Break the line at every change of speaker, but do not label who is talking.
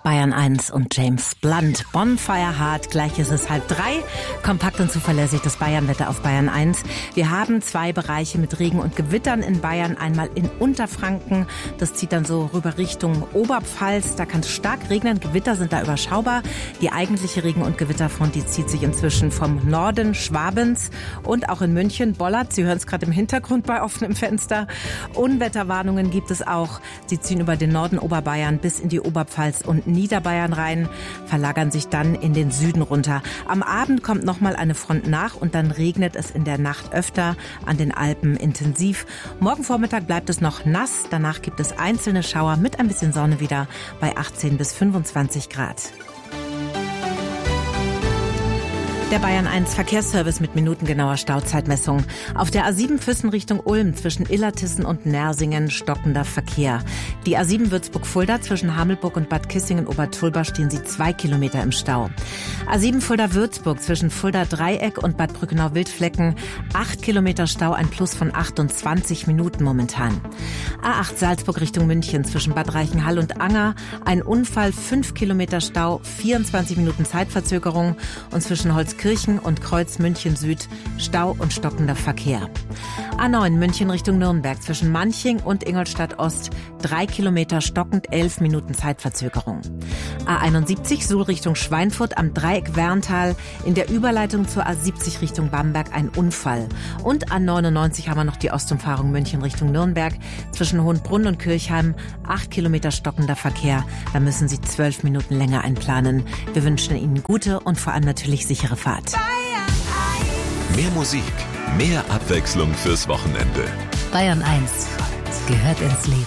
Bayern 1 und James Blunt. Bonfire Hard, gleich ist es 2:30. Kompakt und zuverlässig das Bayernwetter auf Bayern 1. Wir haben 2 Bereiche mit Regen und Gewittern in Bayern. Einmal in Unterfranken, das zieht dann so rüber Richtung Oberpfalz. Da kann es stark regnen, Gewitter sind da überschaubar. Die eigentliche Regen- und Gewitterfront, die zieht sich inzwischen vom Norden Schwabens und auch in München bollert. Sie hören es gerade im Hintergrund bei offenem Fenster. Unwetterwarnungen gibt es auch. Sie ziehen über den Norden Oberbayern bis in die Oberpfalz und Niederbayern rein, verlagern sich dann in den Süden runter. Am Abend kommt nochmal eine Front nach und dann regnet es in der Nacht öfter, an den Alpen intensiv. Morgen Vormittag bleibt es noch nass, danach gibt es einzelne Schauer mit ein bisschen Sonne wieder bei 18 bis 25 Grad. Der Bayern 1 Verkehrsservice mit minutengenauer Stauzeitmessung. Auf der A7 Füssen Richtung Ulm zwischen Illertissen und Nersingen stockender Verkehr. Die A7 Würzburg-Fulda zwischen Hamelburg und Bad Kissingen-Obertulba stehen sie 2 Kilometer im Stau. A7 Fulda-Würzburg zwischen Fulda-Dreieck und Bad Brückenau-Wildflecken 8 Kilometer Stau, ein Plus von 28 Minuten momentan. A8 Salzburg Richtung München zwischen Bad Reichenhall und Anger ein Unfall, 5 Kilometer Stau, 24 Minuten Zeitverzögerung und zwischen Holzkirchen und Kreuz München Süd Stau und stockender Verkehr. A9 München Richtung Nürnberg zwischen Manching und Ingolstadt Ost 3 Kilometer stockend, 11 Minuten Zeitverzögerung. A71 Suhl Richtung Schweinfurt am Dreieck Werntal in der Überleitung zur A70 Richtung Bamberg ein Unfall. Und A99 haben wir noch die Ostumfahrung München Richtung Nürnberg zwischen Hohenbrunn und Kirchheim 8 Kilometer stockender Verkehr. Da müssen Sie 12 Minuten länger einplanen. Wir wünschen Ihnen gute und vor allem natürlich sichere Fahrt.
Mehr Musik, mehr Abwechslung fürs Wochenende.
Bayern 1 gehört ins Leben.